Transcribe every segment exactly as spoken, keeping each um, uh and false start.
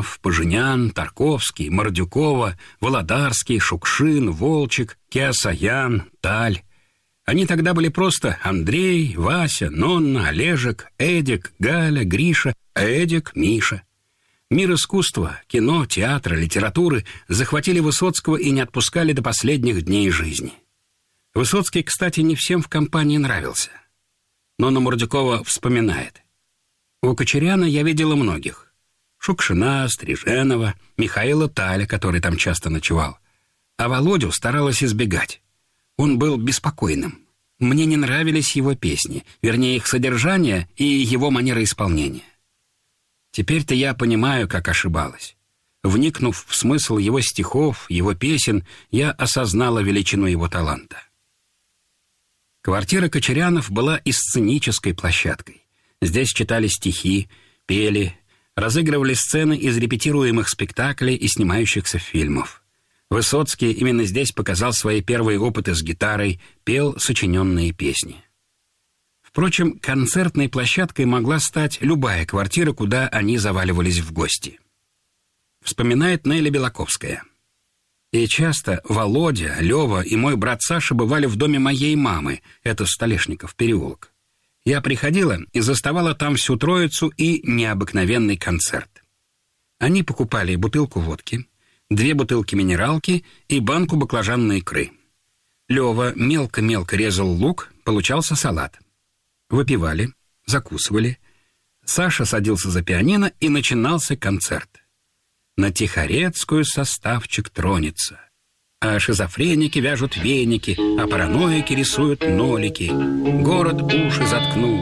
Кочерянов, Поженян, Тарковский, Мордюкова, Володарский, Шукшин, Волчек, Кеосаян, Таль. Они тогда были просто Андрей, Вася, Нонна, Олежек, Эдик, Галя, Гриша, Эдик, Миша. Мир искусства, кино, театра, литературы захватили Высоцкого и не отпускали до последних дней жизни. Высоцкий, кстати, не всем в компании нравился. Нонна Мордюкова вспоминает. У Кочеряна я видела многих. Шукшина, Стриженова, Михаила Таля, который там часто ночевал. А Володю старалась избегать. Он был беспокойным. Мне не нравились его песни, вернее, их содержание и его манера исполнения. Теперь-то я понимаю, как ошибалась. Вникнув в смысл его стихов, его песен, я осознала величину его таланта. Квартира Кочерянов была и сценической площадкой. Здесь читали стихи, пели, разыгрывали сцены из репетируемых спектаклей и снимающихся фильмов. Высоцкий именно здесь показал свои первые опыты с гитарой, пел сочиненные песни. Впрочем, концертной площадкой могла стать любая квартира, куда они заваливались в гости. Вспоминает Нелли Белаковская. И часто Володя, Лёва и мой брат Саша бывали в доме моей мамы, это Столешников переулок. Я приходила и заставала там всю троицу и необыкновенный концерт. Они покупали бутылку водки, две бутылки минералки и банку баклажанной икры. Лёва мелко-мелко резал лук, получался салат. Выпивали, закусывали. Саша садился за пианино, и начинался концерт. На Тихорецкую составчик тронется. А шизофреники вяжут веники, а параноики рисуют нолики. Город уши заткнул.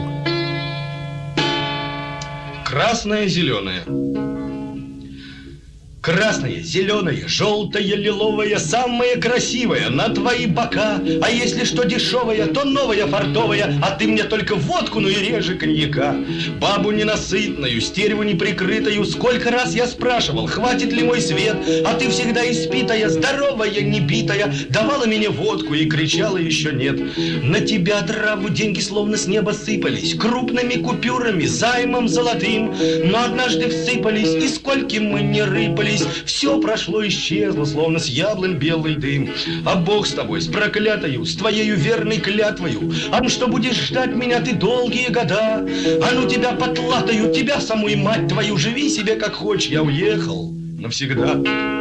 Красное, зеленое. Красное, зеленое, желтое, лиловое, самое красивое на твои бока. А если что дешевое, то новая фартовая, а ты мне только водку, ну и реже коньяка. Бабу ненасытную, стерву неприкрытую, сколько раз я спрашивал, хватит ли мой свет, а ты всегда испитая, здоровая, не битая, давала мне водку и кричала еще нет. На тебя траву деньги словно с неба сыпались, крупными купюрами, займом золотым, но однажды всыпались, и сколько мы не рыпались, все прошло, исчезло, словно с яблонь белый дым. А Бог с тобой, с проклятою, с твоею верной клятвою, а ну что будешь ждать меня ты долгие года? А ну тебя потлатаю, тебя саму и мать твою, живи себе как хочешь, я уехал навсегда.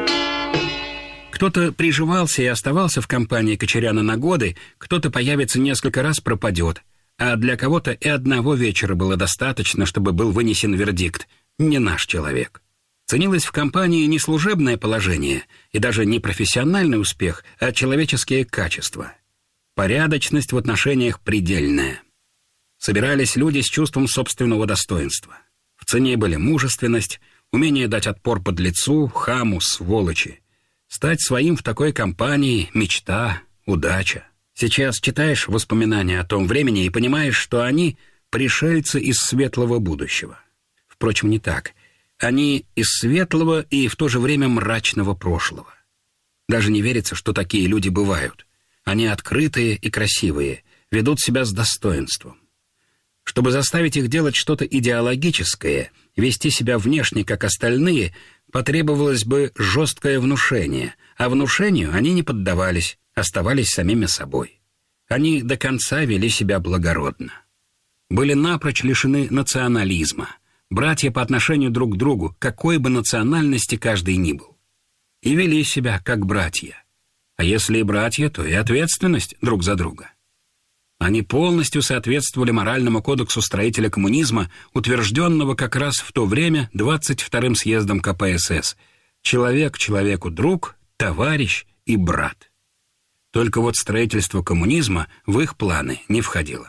Кто-то приживался и оставался в компании Кочеряна на годы, кто-то появится несколько раз, пропадет. А для кого-то и одного вечера было достаточно, чтобы был вынесен вердикт «не наш человек». Ценилось в компании не служебное положение и даже не профессиональный успех, а человеческие качества. Порядочность в отношениях предельная. Собирались люди с чувством собственного достоинства. В цене были мужественность, умение дать отпор подлецу, хаму, сволочи. Стать своим в такой компании — мечта, удача. Сейчас читаешь воспоминания о том времени и понимаешь, что они — пришельцы из светлого будущего. Впрочем, не так. Они из светлого и в то же время мрачного прошлого. Даже не верится, что такие люди бывают. Они открытые и красивые, ведут себя с достоинством. Чтобы заставить их делать что-то идеологическое, вести себя внешне, как остальные, потребовалось бы жесткое внушение, а внушению они не поддавались, оставались самими собой. Они до конца вели себя благородно. Были напрочь лишены национализма, братья по отношению друг к другу, какой бы национальности каждый ни был. И вели себя как братья. А если и братья, то и ответственность друг за друга. Они полностью соответствовали моральному кодексу строителя коммунизма, утвержденного как раз в то время двадцать вторым съездом ка пэ эс эс. Человек человеку друг, товарищ и брат. Только вот строительство коммунизма в их планы не входило.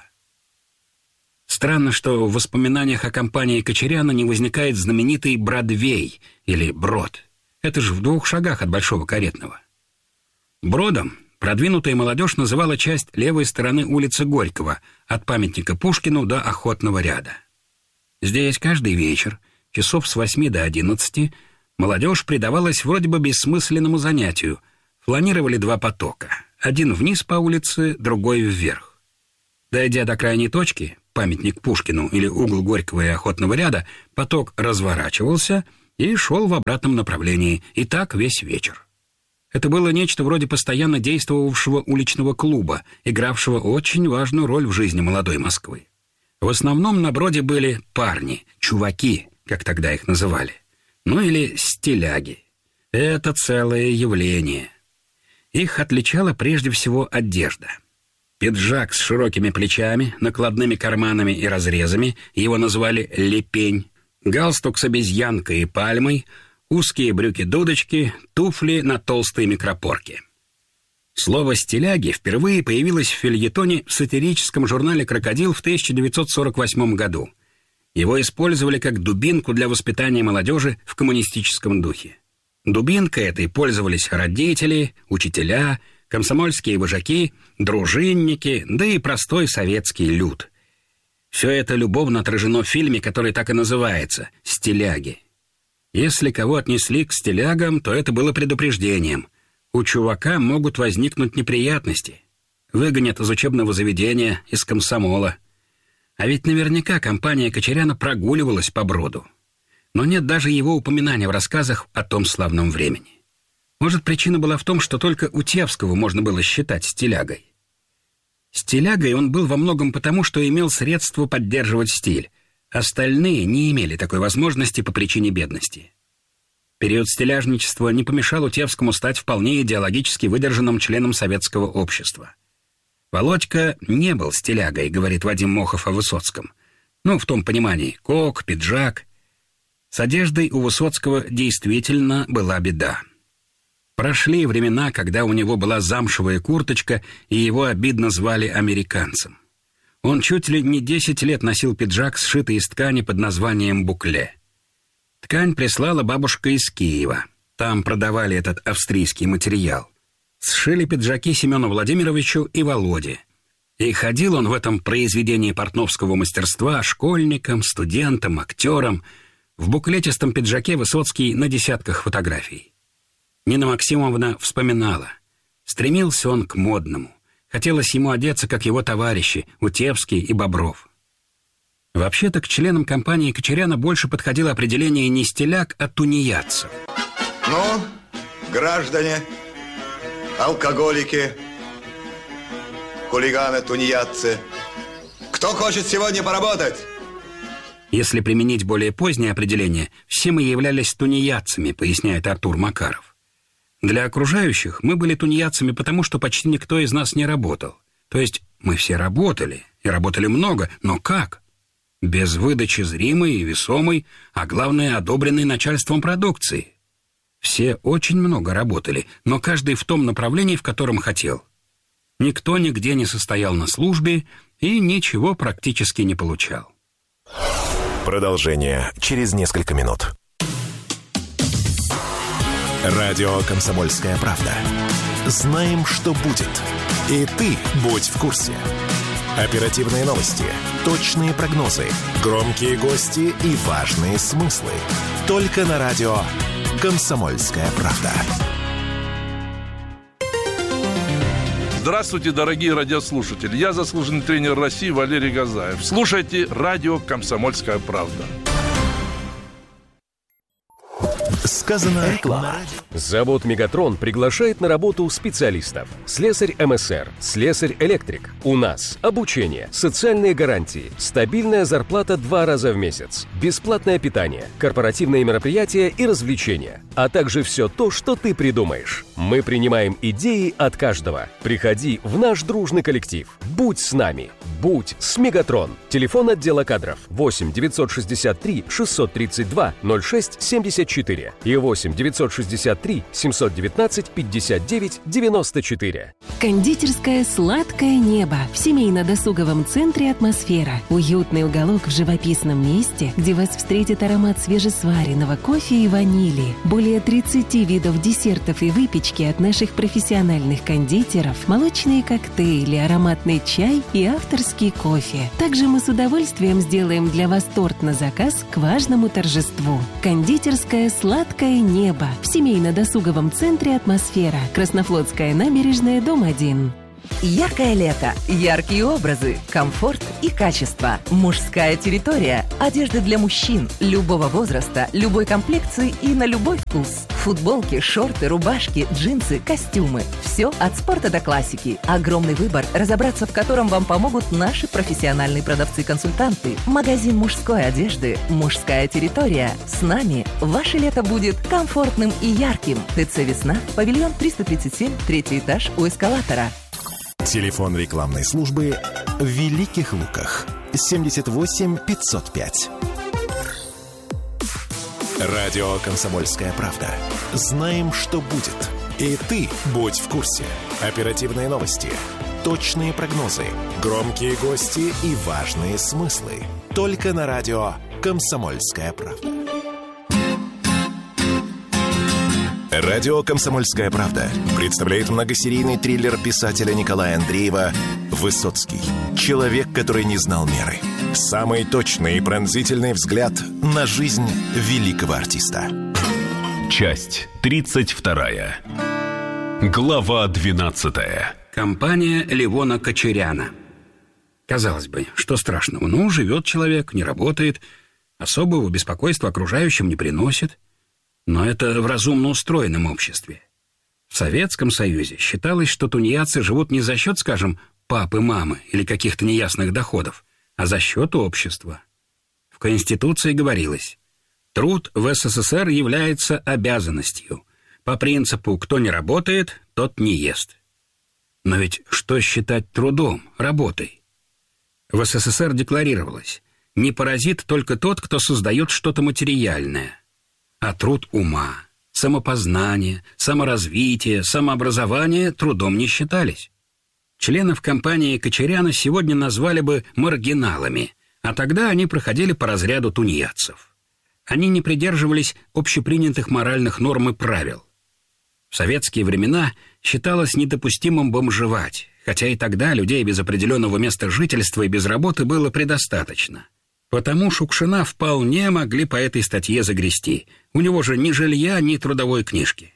Странно, что в воспоминаниях о компании Кочеряна не возникает знаменитый Бродвей или Брод. Это же в двух шагах от Большого Каретного. Бродом продвинутая молодежь называла часть левой стороны улицы Горького, от памятника Пушкину до Охотного ряда. Здесь каждый вечер, часов с восьми до одиннадцати, молодежь предавалась вроде бы бессмысленному занятию. Фланировали два потока. Один вниз по улице, другой вверх. Дойдя до крайней точки, памятник Пушкину или угол Горького и Охотного ряда, поток разворачивался, и шел в обратном направлении, и так весь вечер. Это было нечто вроде постоянно действовавшего уличного клуба, игравшего очень важную роль в жизни молодой Москвы. В основном на броде были парни, чуваки, как тогда их называли, ну или стиляги. Это целое явление. Их отличала прежде всего одежда. Пиджак с широкими плечами, накладными карманами и разрезами, его называли «лепень», галстук с обезьянкой и пальмой, узкие брюки-дудочки, туфли на толстой микропорке. Слово «стиляги» впервые появилось в фельетоне в сатирическом журнале «Крокодил» в тысяча девятьсот сорок восьмом году. Его использовали как дубинку для воспитания молодежи в коммунистическом духе. Дубинкой этой пользовались родители, учителя, комсомольские вожаки, дружинники, да и простой советский люд. Все это любовно отражено в фильме, который так и называется «Стиляги». Если кого отнесли к стилягам, то это было предупреждением. У чувака могут возникнуть неприятности. Выгонят из учебного заведения, из комсомола. А ведь наверняка компания Кочеряна прогуливалась по броду. Но нет даже его упоминания в рассказах о том славном времени. Может, причина была в том, что только Утевского можно было считать стилягой. Стилягой он был во многом потому, что имел средства поддерживать стиль. Остальные не имели такой возможности по причине бедности. Период стиляжничества не помешал Утевскому стать вполне идеологически выдержанным членом советского общества. Володька не был стилягой, говорит Вадим Мохов о Высоцком. Ну, в том понимании, кок, пиджак. С одеждой у Высоцкого действительно была беда. Прошли времена, когда у него была замшевая курточка, и его обидно звали американцем. Он чуть ли не десять лет носил пиджак, сшитый из ткани под названием букле. Ткань прислала бабушка из Киева. Там продавали этот австрийский материал. Сшили пиджаки Семену Владимировичу и Володе. И ходил он в этом произведении портновского мастерства школьникам, студентам, актерам. В буклетистом пиджаке Высоцкий на десятках фотографий. Нина Максимовна вспоминала. Стремился он к модному. Хотелось ему одеться, как его товарищи, Утевский и Бобров. Вообще-то к членам компании Кочеряна больше подходило определение не стиляг, а тунеядцев. Ну, граждане, алкоголики, хулиганы, тунеядцы, кто хочет сегодня поработать? Если применить более позднее определение, все мы являлись тунеядцами, поясняет Артур Макаров. Для окружающих мы были тунеядцами потому, что почти никто из нас не работал. То есть мы все работали, и работали много, но как? Без выдачи зримой и весомой, а главное, одобренной начальством продукции. Все очень много работали, но каждый в том направлении, в котором хотел. Никто нигде не состоял на службе и ничего практически не получал. Продолжение через несколько минут. Радио «Комсомольская правда». Знаем, что будет. И ты будь в курсе. Оперативные новости, точные прогнозы, громкие гости и важные смыслы. Только на радио «Комсомольская правда». Здравствуйте, дорогие радиослушатели. Я заслуженный тренер России Валерий Газаев. Слушайте радио «Комсомольская правда». Сказано реклама. Завод «Мегатрон» приглашает на работу специалистов. Слесарь эм эс эр, слесарь-электрик. У нас обучение, социальные гарантии, стабильная зарплата два раза в месяц, бесплатное питание, корпоративные мероприятия и развлечения, а также все то, что ты придумаешь. Мы принимаем идеи от каждого. Приходи в наш дружный коллектив. Будь с нами. Будь с «Мегатрон». Телефон отдела кадров восемь девятьсот шестьдесят три шестьсот тридцать два ноль шесть семьдесят четыре и восемь девятьсот шестьдесят три семьсот девятнадцать пятьдесят девять девяносто четыре. Кондитерское «Сладкое небо» в семейно-досуговом центре «Атмосфера». Уютный уголок в живописном месте, где вас встретит аромат свежесваренного кофе и ванили. Более тридцати видов десертов и выпечки от наших профессиональных кондитеров, молочные коктейли, ароматный чай и авторский кофе. Также мы с удовольствием сделаем для вас торт на заказ к важному торжеству. Кондитерское «Сладкое небо» в семейно-досуговом центре «Атмосфера». Краснофлотская набережная, дом один. Яркое лето, яркие образы, комфорт и качество. Мужская территория. Одежда для мужчин любого возраста, любой комплекции и на любой вкус. Футболки, шорты, рубашки, джинсы, костюмы. Все от спорта до классики. Огромный выбор, разобраться в котором вам помогут наши профессиональные продавцы-консультанты. Магазин мужской одежды «Мужская территория». С нами ваше лето будет комфортным и ярким. ТЦ «Весна», павильон триста тридцать семь, третий этаж у эскалатора. Телефон рекламной службы в Великих Луках. семьдесят восемь пятьсот пять. Радио «Комсомольская правда». Знаем, что будет. И ты будь в курсе. Оперативные новости, точные прогнозы, громкие гости и важные смыслы. Только на радио «Комсомольская правда». Радио «Комсомольская правда» представляет многосерийный триллер писателя Николая Андреева «Высоцкий. Человек, который не знал меры». Самый точный и пронзительный взгляд на жизнь великого артиста. Часть тридцать вторая. Глава двенадцатая. Компания Левона Кочеряна. Казалось бы, что страшного? Ну, живет человек, не работает, особого беспокойства окружающим не приносит. Но это в разумно устроенном обществе. В Советском Союзе считалось, что тунеядцы живут не за счет, скажем, папы, мамы или каких-то неясных доходов, а за счет общества. В Конституции говорилось: труд в СССР является обязанностью. По принципу «кто не работает, тот не ест». Но ведь что считать трудом, работой? В СССР декларировалось: не паразит только тот, кто создает что-то материальное. А труд ума, самопознание, саморазвитие, самообразование трудом не считались. Членов компании Кочеряна сегодня назвали бы маргиналами, а тогда они проходили по разряду тунеядцев. Они не придерживались общепринятых моральных норм и правил. В советские времена считалось недопустимым бомжевать, хотя и тогда людей без определенного места жительства и без работы было предостаточно. Потому Шукшина вполне могли по этой статье загрести. У него же ни жилья, ни трудовой книжки.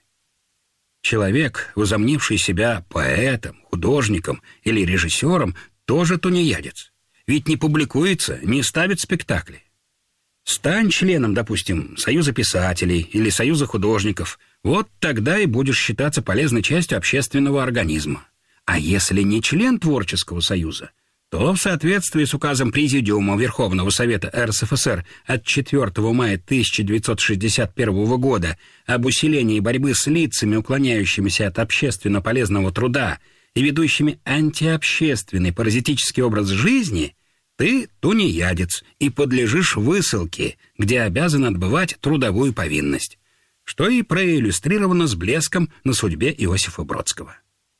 Человек, возомнивший себя поэтом, художником или режиссером, тоже тунеядец. Ведь не публикуется, не ставит спектакли. Стань членом, допустим, Союза писателей или Союза художников, вот тогда и будешь считаться полезной частью общественного организма. А если не член творческого союза, то в соответствии с указом Президиума Верховного Совета РСФСР от четвёртого мая тысяча девятьсот шестьдесят первого года об усилении борьбы с лицами, уклоняющимися от общественно полезного труда и ведущими антиобщественный паразитический образ жизни, ты тунеядец и подлежишь высылке, где обязан отбывать трудовую повинность, что и проиллюстрировано с блеском на судьбе Иосифа Бродского.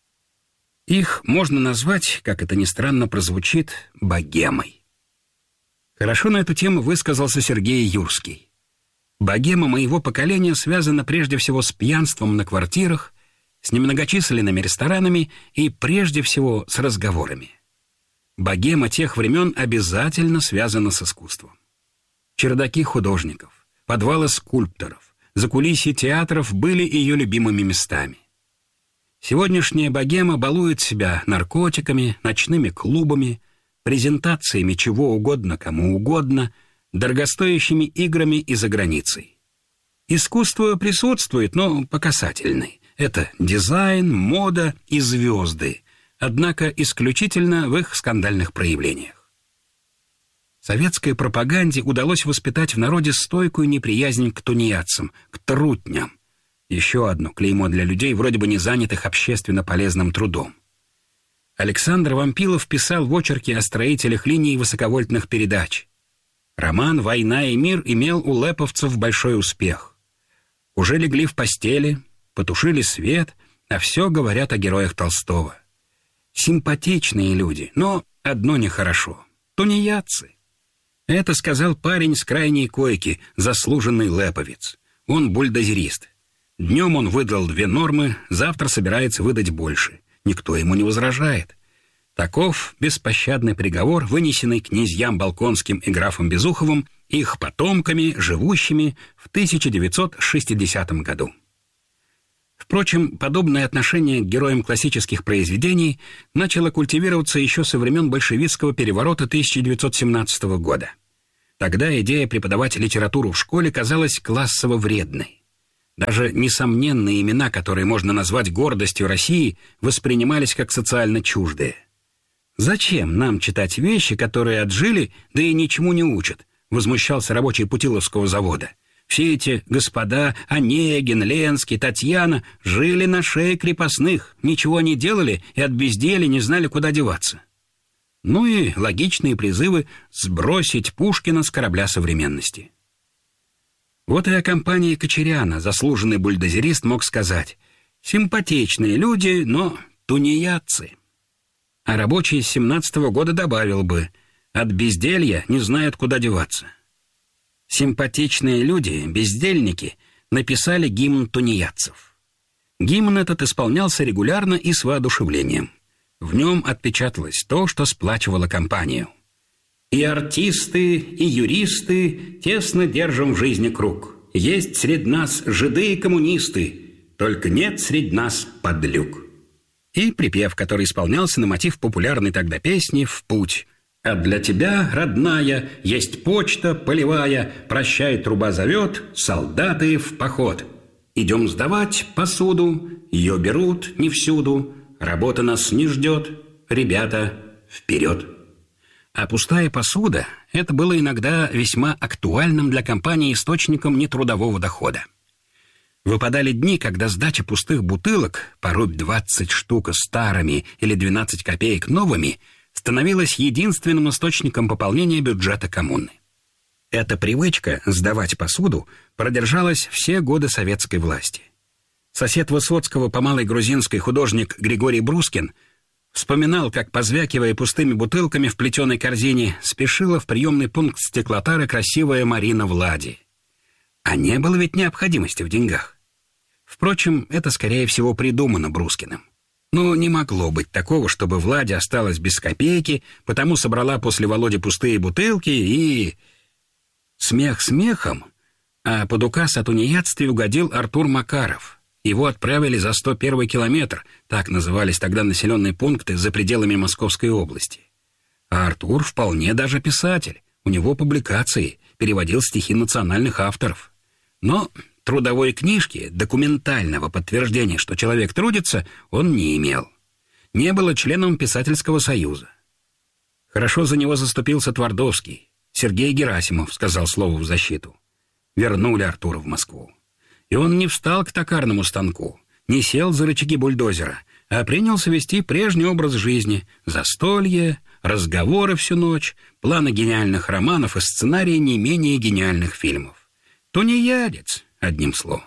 Их можно назвать, как это ни странно прозвучит, богемой. Хорошо на эту тему высказался Сергей Юрский. Богема моего поколения связана прежде всего с пьянством на квартирах, с немногочисленными ресторанами и прежде всего с разговорами. Богема тех времен обязательно связана с искусством. Чердаки художников, подвалы скульпторов, закулисье театров были ее любимыми местами. Сегодняшняя богема балует себя наркотиками, ночными клубами, презентациями чего угодно кому угодно, дорогостоящими играми и за границей. Искусство присутствует, но по касательной. Это дизайн, мода и звезды, однако исключительно в их скандальных проявлениях. Советской пропаганде удалось воспитать в народе стойкую неприязнь к тунеядцам, к трутням. Еще одно клеймо для людей, вроде бы не занятых общественно полезным трудом. Александр Вампилов писал в очерке о строителях линий высоковольтных передач. Роман «Война и мир» имел у лэповцев большой успех. Уже легли в постели, потушили свет, а все говорят о героях Толстого. Симпатичные люди, но одно нехорошо — тунеядцы. Это сказал парень с крайней койки, заслуженный лэповец. Он бульдозерист. Днем он выдал две нормы, завтра собирается выдать больше. Никто ему не возражает. Таков беспощадный приговор, вынесенный князьям Болконским и графом Безуховым, их потомками, живущими в тысяча девятьсот шестидесятом году. В Впрочем, подобное отношение к героям классических произведений начало культивироваться еще со времен большевистского переворота тысяча девятьсот семнадцатого года. Тогда идея преподавать литературу в школе казалась классово вредной. Даже несомненные имена, которые можно назвать гордостью России, воспринимались как социально чуждые. «Зачем нам читать вещи, которые отжили, да и ничему не учат?» — возмущался рабочий Путиловского завода. «Все эти господа Онегин, Ленский, Татьяна жили на шее крепостных, ничего не делали и от безделья не знали, куда деваться». Ну и логичные призывы сбросить Пушкина с корабля современности. Вот и о компании Кочеряна заслуженный бульдозерист мог сказать: «Симпатичные люди, но тунеядцы». А рабочий с семнадцатого года добавил бы: «От безделья не знают, куда деваться». Симпатичные люди, бездельники, написали гимн тунеядцев. Гимн этот исполнялся регулярно и с воодушевлением. В нем отпечаталось то, что сплачивало компанию. «И артисты, и юристы тесно держим в жизни круг. Есть среди нас жиды и коммунисты, только нет среди нас подлюк». И припев, который исполнялся на мотив популярной тогда песни «В путь». «А для тебя, родная, есть почта полевая, прощай, труба зовет, солдаты в поход. Идем сдавать посуду, ее берут не всюду, работа нас не ждет, ребята, вперед». А пустая посуда – это было иногда весьма актуальным для компании источником нетрудового дохода. Выпадали дни, когда сдача пустых бутылок, порой двадцать штук старыми или двенадцать копеек новыми, становилась единственным источником пополнения бюджета коммуны. Эта привычка сдавать посуду продержалась все годы советской власти. Сосед Высоцкого по Малой Грузинской художник Григорий Брускин вспоминал, как, позвякивая пустыми бутылками в плетеной корзине, спешила в приемный пункт стеклотары красивая Марина Влади. А не было ведь необходимости в деньгах. Впрочем, это, скорее всего, придумано Брускиным. Но не могло быть такого, чтобы Владя осталась без копейки, потому собрала после Володи пустые бутылки и... Смех смехом, а под указ о тунеядстве угодил Артур Макаров. Его отправили за сто первый километр, так назывались тогда населенные пункты за пределами Московской области. А Артур вполне даже писатель, у него публикации, переводил стихи национальных авторов. Но трудовой книжки, документального подтверждения, что человек трудится, он не имел. Не было членом писательского союза. Хорошо за него заступился Твардовский. Сергей Герасимов сказал слово в защиту. Вернули Артура в Москву. И он не встал к токарному станку, не сел за рычаги бульдозера, а принялся вести прежний образ жизни: застолье, разговоры всю ночь, планы гениальных романов и сценарии не менее гениальных фильмов. Тунеядец, одним словом.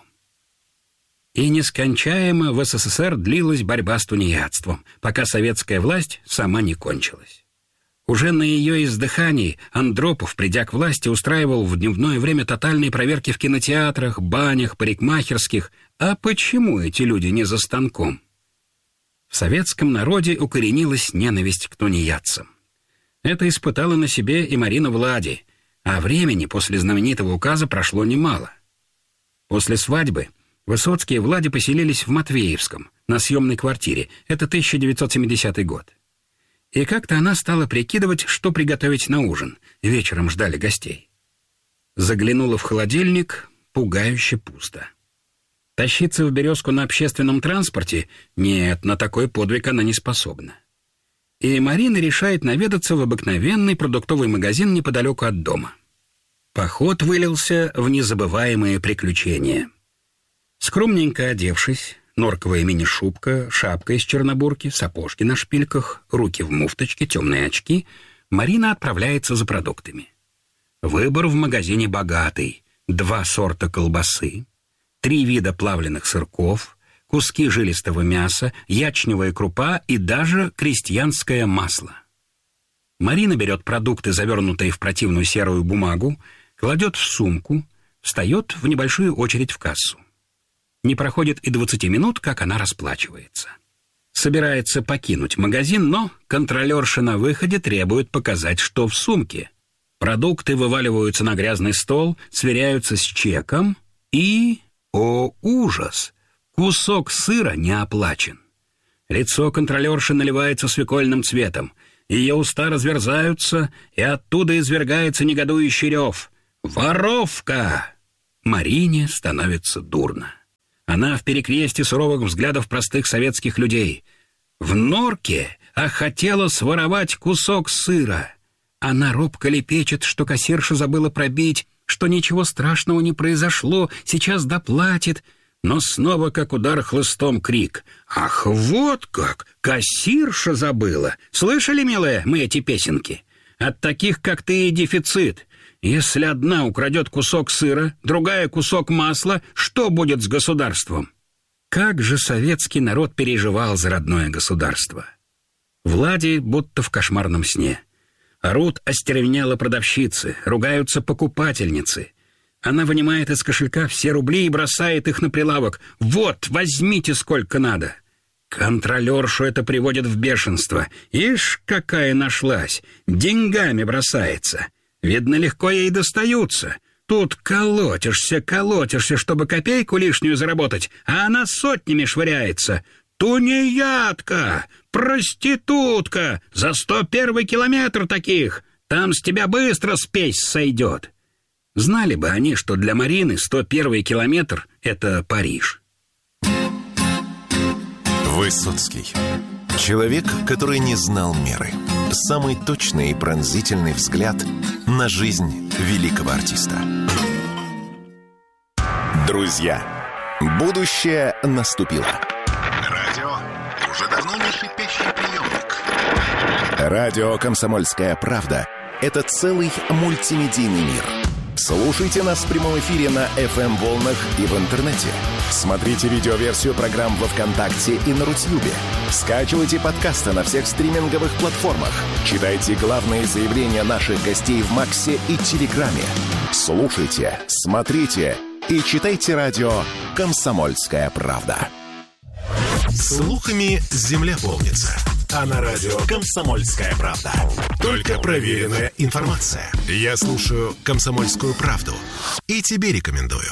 И нескончаемо в СССР длилась борьба с тунеядством, пока советская власть сама не кончилась. Уже на ее издыхании Андропов, придя к власти, устраивал в дневное время тотальные проверки в кинотеатрах, банях, парикмахерских. А почему эти люди не за станком? В советском народе укоренилась ненависть к тунеядцам. Это испытала на себе и Марина Влади, а времени после знаменитого указа прошло немало. После свадьбы Высоцкие и Влади поселились в Матвеевском, на съемной квартире. Это тысяча девятьсот семидесятый год. И как-то она стала прикидывать, что приготовить на ужин. Вечером ждали гостей. Заглянула в холодильник, пугающе пусто. Тащиться в «Березку» на общественном транспорте? Нет, на такой подвиг она не способна. И Марина решает наведаться в обыкновенный продуктовый магазин неподалеку от дома. Поход вылился в незабываемые приключения. Скромненько одевшись, норковая мини-шубка, шапка из чернобурки, сапожки на шпильках, руки в муфточке, темные очки, Марина отправляется за продуктами. Выбор в магазине богатый. Два сорта колбасы, три вида плавленых сырков, куски жилистого мяса, ячневая крупа и даже крестьянское масло. Марина берет продукты, завернутые в противную серую бумагу, кладет в сумку, встает в небольшую очередь в кассу. Не проходит и двадцати минут, как она расплачивается. Собирается покинуть магазин, но контролерша на выходе требует показать, что в сумке. Продукты вываливаются на грязный стол, сверяются с чеком и... О, ужас! Кусок сыра не оплачен. Лицо контролерши наливается свекольным цветом. Ее уста разверзаются, и оттуда извергается негодующий рев. «Воровка!» Марине становится дурно. Она в перекрестье суровых взглядов простых советских людей. В норке, а хотела своровать кусок сыра. Она робко лепечет, что кассирша забыла пробить, что ничего страшного не произошло, сейчас доплатит. Но снова, как удар хлыстом, крик. «Ах, вот как! Кассирша забыла! Слышали, милая, мы эти песенки? От таких, как ты, и дефицит. Если одна украдет кусок сыра, другая кусок масла, что будет с государством?» Как же советский народ переживал за родное государство. Влади будто в кошмарном сне. Орут остервенело продавщицы, ругаются покупательницы. Она вынимает из кошелька все рубли и бросает их на прилавок. «Вот, возьмите сколько надо!» Контролершу это приводит в бешенство. Ишь, какая нашлась! Деньгами бросается. Видно, легко ей достаются. Тут колотишься, колотишься, чтобы копейку лишнюю заработать, а она сотнями швыряется. Тунеядка! Проститутка! За сто первый километр таких! Там с тебя быстро спесь сойдет. Знали бы они, что для Марины сто первый километр — это Париж. Высоцкий. Человек, который не знал меры. Самый точный и пронзительный взгляд на жизнь великого артиста. Друзья, будущее наступило. Радио уже давно не шипящий приемник. Радио «Комсомольская правда» — это целый мультимедийный мир. Слушайте нас в прямом эфире на эф эм-волнах и в интернете. Смотрите видеоверсию программ во ВКонтакте и на Рутьюбе. Скачивайте подкасты на всех стриминговых платформах. Читайте главные заявления наших гостей в Максе и Телеграме. Слушайте, смотрите и читайте радио «Комсомольская правда». Слухами земля полнится. А на радио «Комсомольская правда» только проверенная информация. Я слушаю «Комсомольскую правду» и тебе рекомендую.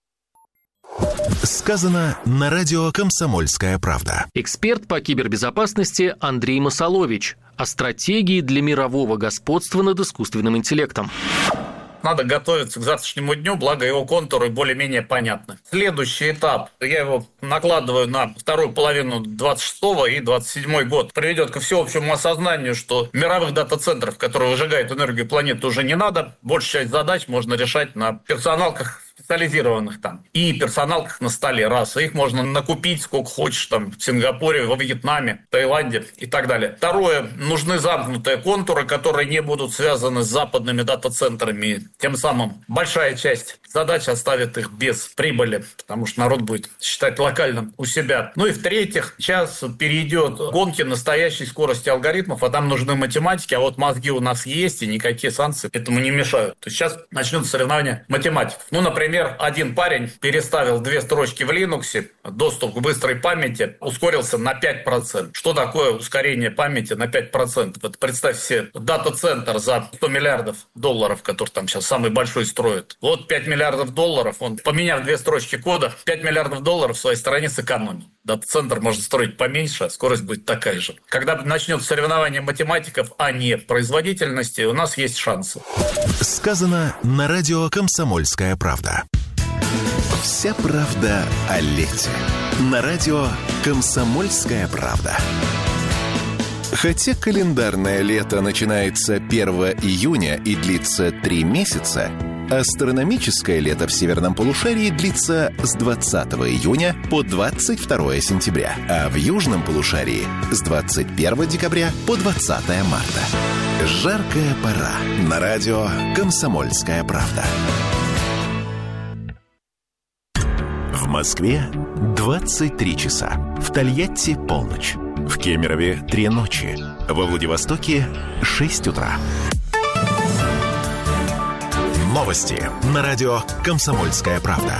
Сказано на радио «Комсомольская правда». Эксперт по кибербезопасности Андрей Масолович о стратегии для мирового господства над искусственным интеллектом. Надо готовиться к завтрашнему дню, благо его контуры более-менее понятны. Следующий этап, я его накладываю на вторую половину двадцать шестого и двадцать седьмой год, приведет ко всеобщему осознанию, что мировых дата-центров, которые выжигают энергию планеты, уже не надо. Большая часть задач можно решать на персоналках специализированных там и персоналках на столе, раз. Их можно накупить сколько хочешь там в Сингапуре, во Вьетнаме, Таиланде и так далее. Второе, нужны замкнутые контуры, которые не будут связаны с западными дата-центрами. Тем самым большая часть задач оставит их без прибыли, потому что народ будет считать локальным у себя. Ну и в-третьих, сейчас перейдет гонки настоящей скорости алгоритмов, а там нужны математики, а вот мозги у нас есть, и никакие санкции этому не мешают. То есть сейчас начнутся соревнования математиков. Ну, например, Например, один парень переставил две строчки в Linux, доступ к быстрой памяти ускорился на пять процентов. Что такое ускорение памяти на пять процентов? Это представь себе дата-центр за сто миллиардов долларов, который там сейчас самый большой строит. Вот пять миллиардов долларов, он, поменяв две строчки кода, пять миллиардов долларов в своей стране сэкономил. Дата-центр можно строить поменьше, а скорость будет такая же. Когда начнется соревнование математиков, а не производительности, у нас есть шансы. Сказано на радио «Комсомольская правда». Вся правда о лете. На радио «Комсомольская правда». Хотя календарное лето начинается первого июня и длится три месяца, астрономическое лето в северном полушарии длится с двадцатого июня по двадцать второе сентября, а в южном полушарии с двадцать первого декабря по двадцатое марта. Жаркая пора. На радио «Комсомольская правда». В Москве двадцать три часа. В Тольятти полночь. В Кемерове три ночи. Во Владивостоке шесть утра. Новости на радио «Комсомольская правда».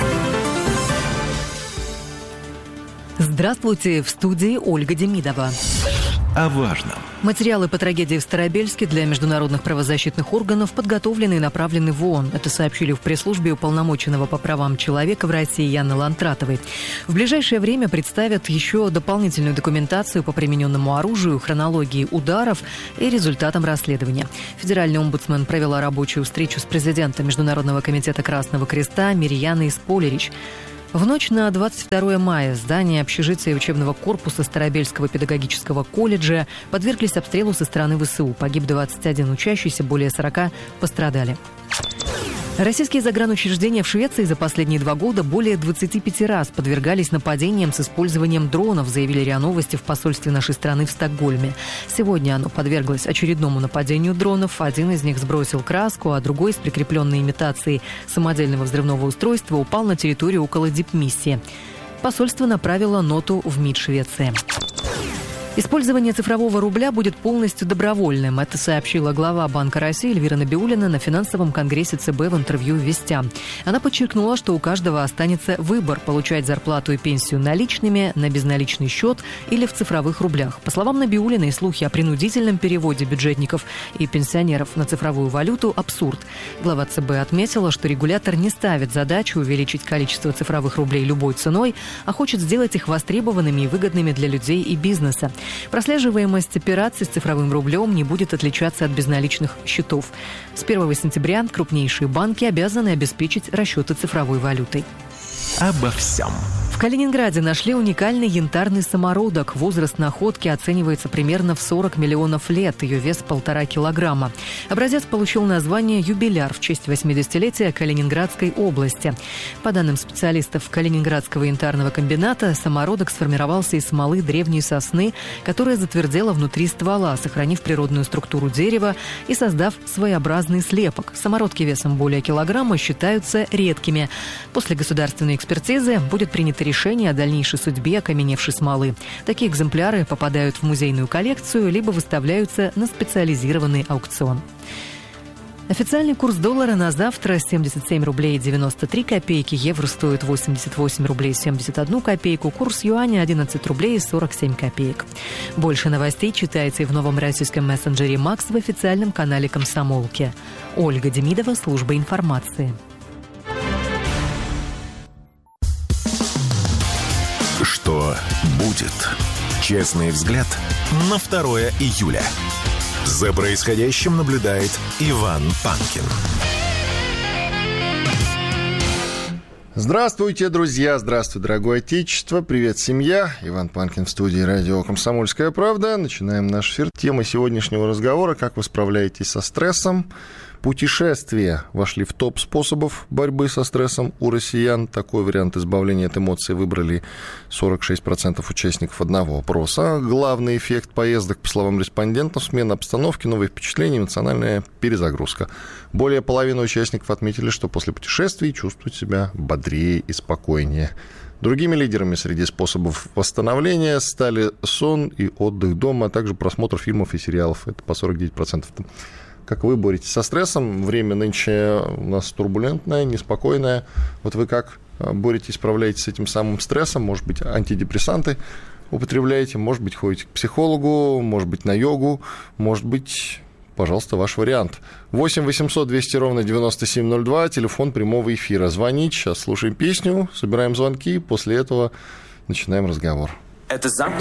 Здравствуйте, в студии Ольга Демидова. о важном. Материалы по трагедии в Старобельске для международных правозащитных органов подготовлены и направлены в ООН. Это сообщили в пресс-службе уполномоченного по правам человека в России Яны Лантратовой. В ближайшее время представят еще дополнительную документацию по примененному оружию, хронологии ударов и результатам расследования. Федеральный омбудсмен провела рабочую встречу с президентом Международного комитета Красного Креста Мирьяной Сполерич. В ночь на двадцать второе мая здание общежития учебного корпуса Старобельского педагогического колледжа подверглись обстрелу со стороны ВСУ. Погиб двадцать один учащийся, более сорока пострадали. Российские загранучреждения в Швеции за последние два года более двадцати пяти раз подвергались нападениям с использованием дронов, заявили РИА Новости в посольстве нашей страны в Стокгольме. Сегодня оно подверглось очередному нападению дронов. Один из них сбросил краску, а другой с прикрепленной имитацией самодельного взрывного устройства упал на территорию около дипмиссии. Посольство направило ноту в МИД Швеции. Использование цифрового рубля будет полностью добровольным. Это сообщила глава Банка России Эльвира Набиуллина на финансовом конгрессе ЦБ в интервью «Вестям». Она подчеркнула, что у каждого останется выбор – получать зарплату и пенсию наличными, на безналичный счет или в цифровых рублях. По словам Набиуллиной, слухи о принудительном переводе бюджетников и пенсионеров на цифровую валюту – абсурд. Глава ЦБ отметила, что регулятор не ставит задачу увеличить количество цифровых рублей любой ценой, а хочет сделать их востребованными и выгодными для людей и бизнеса. Прослеживаемость операций с цифровым рублем не будет отличаться от безналичных счетов. С первого сентября крупнейшие банки обязаны обеспечить расчеты цифровой валютой. Обо всем. В Калининграде нашли уникальный янтарный самородок. Возраст находки оценивается примерно в сорок миллионов лет. Ее вес полтора килограмма. Образец получил название «Юбиляр» в честь восьмидесятилетия Калининградской области. По данным специалистов Калининградского янтарного комбината, самородок сформировался из смолы древней сосны, которая затвердела внутри ствола, сохранив природную структуру дерева и создав своеобразный слепок. Самородки весом более килограмма считаются редкими. После государственной экспертизы будет принято решение о дальнейшей судьбе окаменевшей смолы. Такие экземпляры попадают в музейную коллекцию либо выставляются на специализированный аукцион. Официальный курс доллара на завтра семьдесят семь рублей девяносто три копейки, евро стоит восемьдесят восемь рублей семьдесят одну копейку, курс юаня одиннадцать рублей сорок семь копеек. Больше новостей читайте в новом российском мессенджере «Макс» в официальном канале «Комсомолки». Ольга Демидова, служба информации. Что будет? Честный взгляд на второе июля. За происходящим наблюдает Иван Панкин. Здравствуйте, друзья! Здравствуй, дорогое отечество! Привет, семья! Иван Панкин в студии радио «Комсомольская правда». Начинаем наш эфир. Тема сегодняшнего разговора – как вы справляетесь со стрессом. Путешествия вошли в топ способов борьбы со стрессом у россиян. Такой вариант избавления от эмоций выбрали сорок шесть процентов участников одного опроса. Главный эффект поездок, по словам респондентов, смена обстановки, новые впечатления, эмоциональная перезагрузка. Более половины участников отметили, что после путешествий чувствуют себя бодрее и спокойнее. Другими лидерами среди способов восстановления стали сон и отдых дома, а также просмотр фильмов и сериалов. Это по сорок девять процентов. Как вы боретесь со стрессом? Время нынче у нас турбулентное, неспокойное. Вот вы как боретесь, справляетесь с этим самым стрессом? Может быть, антидепрессанты употребляете? Может быть, ходите к психологу? Может быть, на йогу? Может быть, пожалуйста, ваш вариант. восемь восемьсот двести ровно девяносто семь ноль два, телефон прямого эфира. Звонить, сейчас слушаем песню, собираем звонки, после этого начинаем разговор. Это